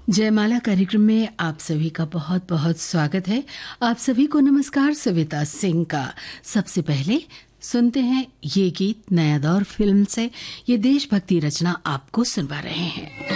जयमाला कार्यक्रम में आप सभी का बहुत बहुत स्वागत है। आप सभी को नमस्कार सविता सिंह का। सबसे पहले सुनते हैं ये गीत नया दौर फिल्म से। ये देशभक्ति रचना आपको सुनवा रहे हैं।